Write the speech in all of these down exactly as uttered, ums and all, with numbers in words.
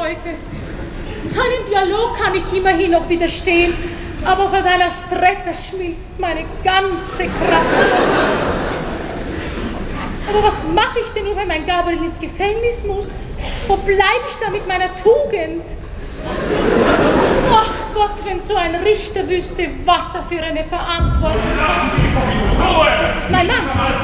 wollte. Seinem Dialog kann ich immerhin noch widerstehen, aber vor seiner Stretta schmilzt meine ganze Kraft. Aber was mache ich denn nur, wenn mein Gabriel ins Gefängnis muss? Wo bleibe ich da mit meiner Tugend? Ach Gott, wenn so ein Richter wüsste, was er für eine Verantwortung hat. Das ist mein Mann.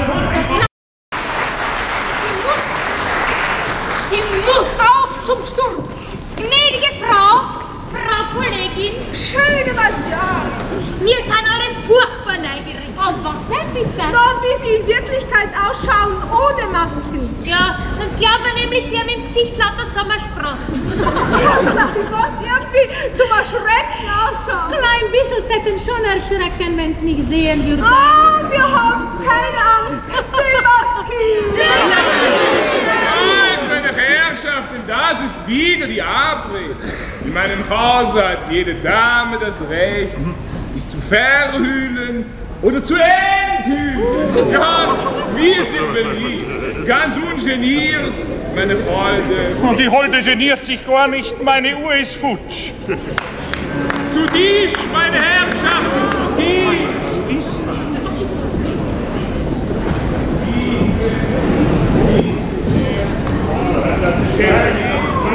Sie muss auf zum Sturm. Gnädige Frau, Frau Kollegin. Schöne Madame. Wir sind alle furchtbar neugierig. Und was denn bitte? Na, wie Sie in Wirklichkeit ausschauen, ohne Masken. Ja, sonst glaubt man nämlich, Sie haben im Gesicht lauter Sommersprossen. Dass Sie sonst irgendwie zum Erschrecken ausschauen. Klein bisschen täten schon erschrecken, wenn Sie mich sehen würden. Ah, wir haben keine Angst. Die Maske. Nein, meine Herrschaften, das ist wieder die Abrede. In meinem Hause hat jede Dame das Recht, sich zu verhüllen oder zu enthüllen. Ganz, wir sind beliebt, ganz ungeniert, meine Freunde. Und die Holde geniert sich gar nicht, meine Uhr ist futsch. Zu Tisch, meine Herrschaften, zu Tisch. Das ist schön.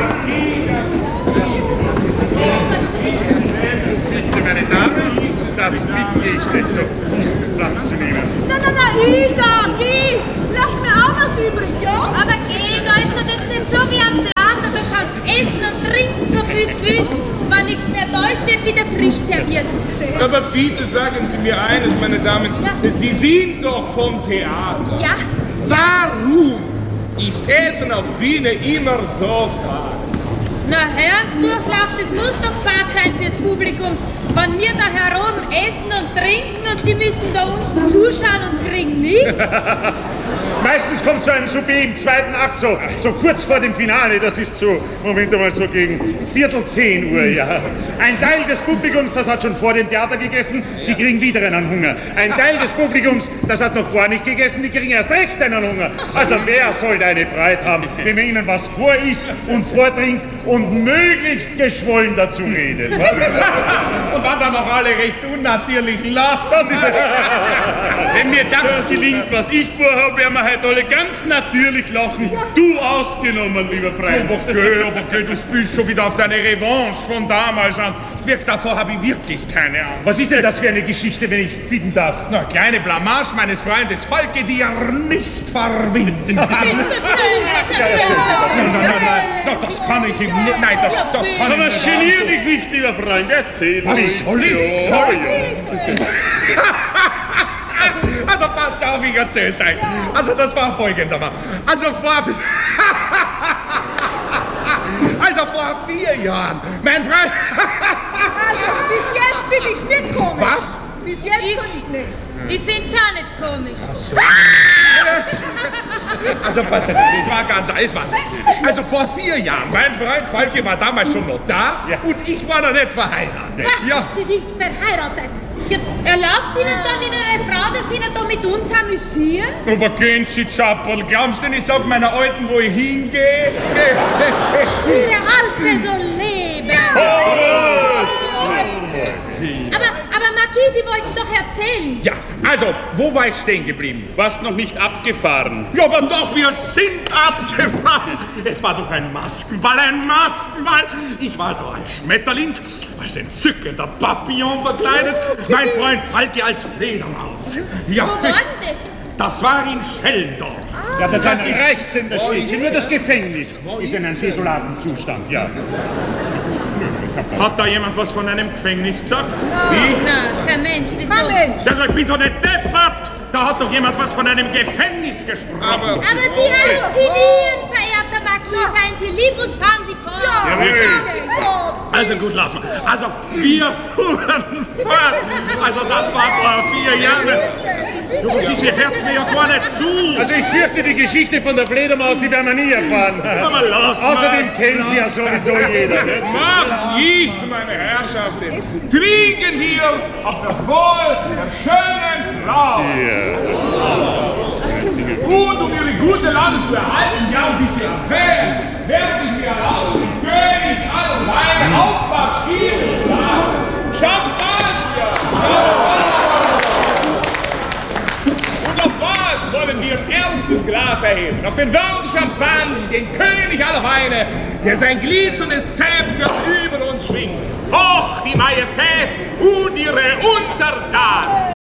Bitte, meine Damen, darf ich bitten, Gäste, so Platz zu nehmen. Na, na, na, Ida, geh. Lass mir auch was übrig, ja? Aber geh, da ist doch jetzt nicht so wie am Theater. Da kannst essen und trinken, so viel es willst. Wenn nichts mehr da ist, wird wieder frisch serviert. Aber bitte sagen Sie mir eines, meine Damen. Ja. Sie sind doch vom Theater. Ja. Warum ist Essen auf Bühne immer so fad? Na, Herrensdurchlauf, das muss doch fad sein fürs Publikum. Wenn wir da herum essen und trinken und die müssen da unten zuschauen und kriegen nichts. Meistens kommt so ein Souper im zweiten Akt, so, so kurz vor dem Finale, das ist so, Moment einmal, so gegen Viertel zehn Uhr, ja. Ein Teil des Publikums, das hat schon vor dem Theater gegessen, die kriegen wieder einen Hunger. Ein Teil des Publikums, das hat noch gar nicht gegessen, die kriegen erst recht einen Hunger. Also wer soll eine Freude haben, wenn man ihnen was vorisst und vortrinkt und möglichst geschwollen dazu redet, was? Und dann dann noch alle recht unnatürlich lachen. Das ist Wenn mir das gelingt, was ich vorhabe, werden wir heute alle ganz natürlich lachen. Du ausgenommen, lieber Prinz. Aber okay, aber okay, du spielst schon wieder auf deine Revanche von damals an. Wirkt davor habe ich wirklich keine Ahnung. Was ist denn das für eine Geschichte, wenn ich bitten darf? Na, kleine Blamage meines Freundes Falke, die er nicht verwinden kann. Nein, nein, nein, nein, das kann ich ihm nicht. Nein, das, das kann Aber ich nicht. genier dich nicht, lieber Freund. Erzähl Was mich. soll ich? Ja, ja. Also passt auf, ich erzähl's euch. Also das war folgendermaßen. Also vor... Also vor vier Jahren, mein Freund... Also, bis jetzt finde ich's nicht komisch. Was? Bis jetzt Ich- finde ich nicht. Ich find's auch nicht komisch. Also pass auf, das war ganz alles was. Also vor vier Jahren, mein Freund Falke war damals schon noch da Ja. und ich war noch nicht verheiratet. Was? Ja. Sie sind verheiratet. Jetzt erlaubt Ihnen dann in einer Frau, dass Sie nicht da mit uns amüsieren? Aber gehen Sie, Chappel, glaubst du denn, ich sag meiner Alten, wo ich hingehe? Ihre Alte soll leben. Aber, aber Marquis, Sie wollten doch erzählen. Ja, also, wo war ich stehen geblieben? Warst noch nicht abgefahren. Ja, aber doch, wir sind abgefahren. Es war doch ein Maskenball, ein Maskenball. Ich war so als Schmetterling, als entzückender Papillon verkleidet. Mein Freund Falke als Fledermaus. Ja, Wo war denn das? das war in Schellendorf. Ja, das ist ein reizender Schritt. Nur das Gefängnis ist in einem desolaten Zustand, ja. Hat da jemand was von einem Gefängnis gesagt? Na, kein Mensch, wieso? Kein Mensch. Also, ich bin doch nicht deppert. Da hat doch jemand was von einem Gefängnis gesprochen. Aber, Aber Sie halluzinieren, verehrter Marquis. Seien Sie lieb und fahren Sie fort. Ja, fahren Sie fort. also gut, lass mal. Also wir fuhren fort. Also das war vor vier Jahren. Du, was ist, ihr hört mir ja gar nicht zu. Also ich fürchte, die Geschichte von der Fledermaus, die werden wir nie erfahren. Aber lass Außerdem mal's, kennt sie ja lass sowieso jeder. Ne? Macht nichts, meine Herrschaften. Trinken hier auf das Wohl der schönen Frau. Und um ihre gute Lage zu erhalten, haben sie sie erwähnt. Werden wir erlauben, den König Weine, Ausbach, schwierig, Glas, Champagner, Champagner. Und auf was wollen wir ein erstes Glas erheben? Auf den Wort Champagner, den König aller Weine, der sein Glied und des Zepters über uns schwingt. Hoch die Majestät und ihre Untertanen.